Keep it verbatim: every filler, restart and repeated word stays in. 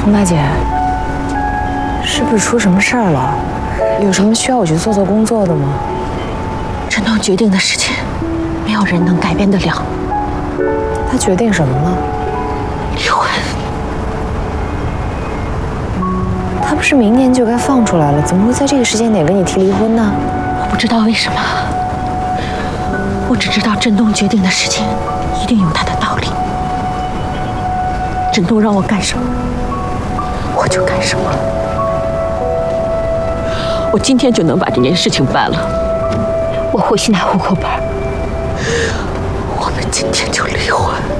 佟大姐，是不是出什么事儿了？有什么需要我去做做工作的吗？ 振东决定的事情，没有人能改变得了。 他决定什么了？ 离婚。 他不是明年就该放出来了，怎么会在这个时间点跟你提离婚呢？ 我不知道为什么，我只知道振东决定的事情一定有他的道理。振东让我干什么，我就干什么。我今天就能把这件事情办了。我回去拿户口本，我们今天就离婚。